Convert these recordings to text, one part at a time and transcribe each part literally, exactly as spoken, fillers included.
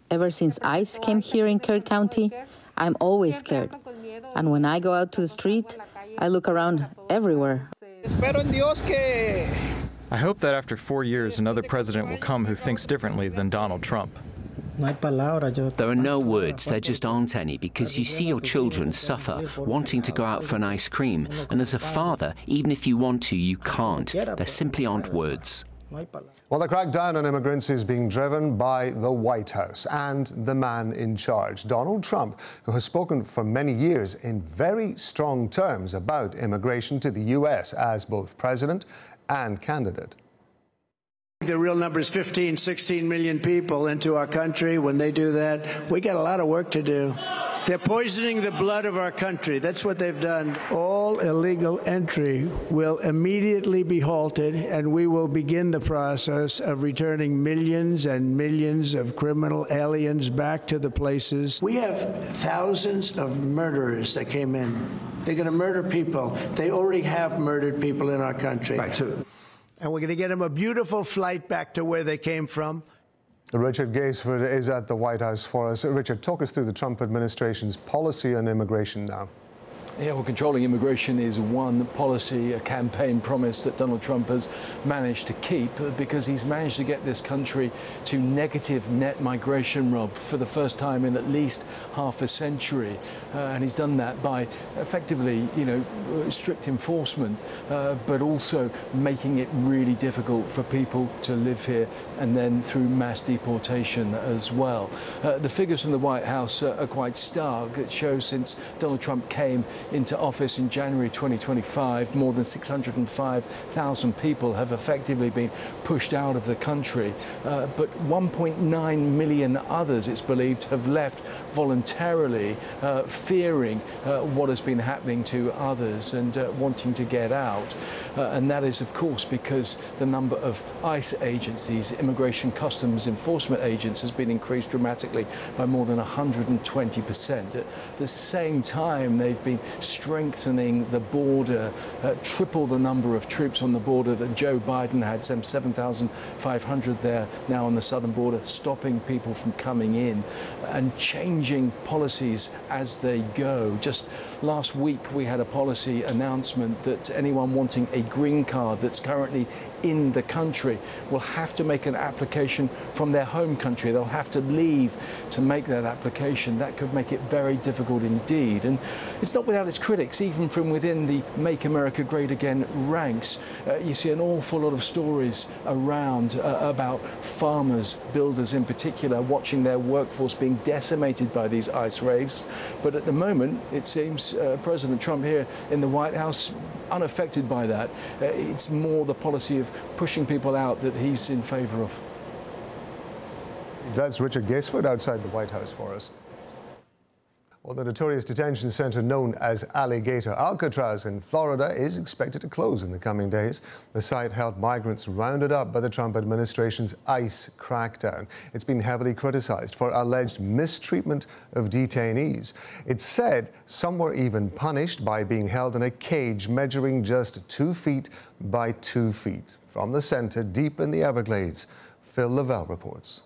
Ever since ICE came here in Kern County, I'm always scared. And when I go out to the street, I look around everywhere. I hope that after four years, another president will come who thinks differently than Donald Trump. There are no words, there just aren't any, because you see your children suffer, wanting to go out for an ice cream, and as a father, even if you want to, you can't. There simply aren't words. Well, the crackdown on immigrants is being driven by the White House and the man in charge, Donald Trump, who has spoken for many years in very strong terms about immigration to the U S as both president and candidate. The real number is fifteen, sixteen million people into our country. When they do that, we got a lot of work to do. They're poisoning the blood of our country. That's what they've done. All illegal entry will immediately be halted, and we will begin the process of returning millions and millions of criminal aliens back to the places. We have thousands of murderers that came in. They're going to murder people. They already have murdered people in our country. Right, too. And we're going to get them a beautiful flight back to where they came from. Richard Gaisford is at the White House for us. Richard, talk us through the Trump administration's policy on immigration now. Yeah, well, controlling immigration is one policy, a campaign promise that Donald Trump has managed to keep because he's managed to get this country to negative net migration, Rob, for the first time in at least half a century. Uh, and he's done that by effectively, you know, strict enforcement, uh, but also making it really difficult for people to live here and then through mass deportation as well. Uh, the figures from the White House uh, are quite stark. It shows since Donald Trump came into office in January twenty twenty-five, more than six hundred five thousand people have effectively been pushed out of the country, uh, but one point nine million others, it's believed, have left voluntarily, uh, fearing uh, what has been happening to others and uh, wanting to get out. Uh, and that is, of course, because the number of ICE agents, these Immigration Customs Enforcement agents, has been increased dramatically by more than one hundred twenty percent. At the same time, they've been strengthening the border, uh, triple the number of troops on the border that Joe Biden had, some seven thousand five hundred there now on the southern border, stopping people from coming in and changing policies as they go. Just last week we had a policy announcement that anyone wanting a green card that's currently in the country will have to make an application from their home country. They'll have to leave to make that application. That could make it very difficult indeed. And it's not without its critics, even from within the Make America Great Again ranks. Uh, you see an awful lot of stories around uh, about farmers, builders in particular, watching their workforce being decimated by these ICE raids. But at the moment, it seems uh, President Trump here in the White House unaffected by that. Uh, it's more the policy of pushing people out that he's in favor of. That's Richard Gaisford outside the White House for us. Well, the notorious detention center known as Alligator Alcatraz in Florida is expected to close in the coming days. The site held migrants rounded up by the Trump administration's ICE crackdown. It's been heavily criticized for alleged mistreatment of detainees. It's said some were even punished by being held in a cage measuring just two feet by two feet. From the center, deep in the Everglades, Phil Lavelle reports.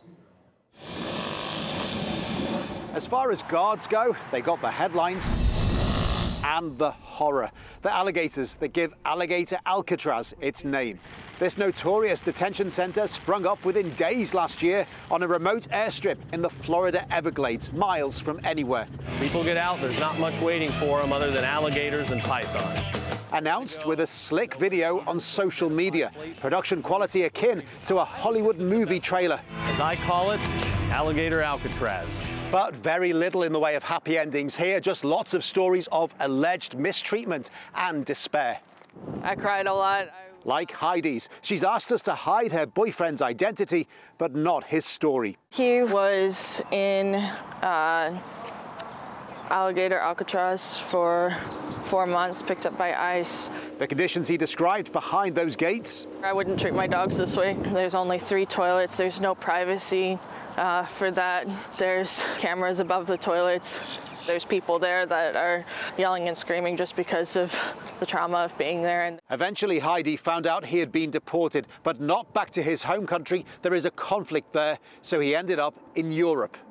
As far as guards go, they got the headlines and the horror. The alligators that give Alligator Alcatraz its name. This notorious detention center sprung up within days last year on a remote airstrip in the Florida Everglades, miles from anywhere. People get out, there's not much waiting for them other than alligators and pythons. Announced with a slick video on social media, production quality akin to a Hollywood movie trailer. As I call it, Alligator Alcatraz. But very little in the way of happy endings here, just lots of stories of alleged mistreatment and despair. I cried a lot. Like Heidi's. She's asked us to hide her boyfriend's identity, but not his story. He was in uh, Alligator Alcatraz for four months, picked up by ICE. The conditions he described behind those gates. I wouldn't treat my dogs this way. There's only three toilets. There's no privacy uh, for that. There's cameras above the toilets. There's people there that are yelling and screaming just because of the trauma of being there. And eventually, Heidi found out he had been deported, but not back to his home country. There is a conflict there, so he ended up in Europe.